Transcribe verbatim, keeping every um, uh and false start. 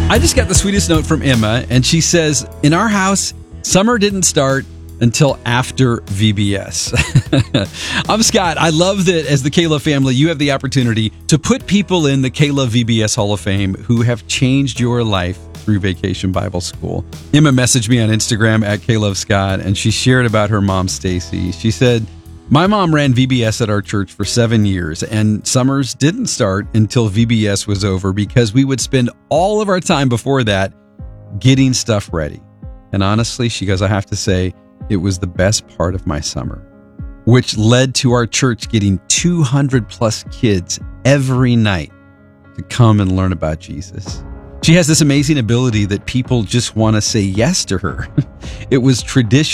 I just got the sweetest note from Emma, and she says, in our house, summer didn't start until after V B S. I'm Scott. I love that as the Kayla family, you have the opportunity to put people in the Kayla V B S Hall of Fame who have changed your life through Vacation Bible School. Emma messaged me on Instagram at Kayla Scott, and she shared about her mom, Stacy. She said, my mom ran V B S at our church for seven years, and summers didn't start until V B S was over because we would spend all of our time before that getting stuff ready. And honestly, she goes, I have to say, it was the best part of my summer, which led to our church getting two hundred plus kids every night to come and learn about Jesus. She has this amazing ability that people just want to say yes to her. It was tradition.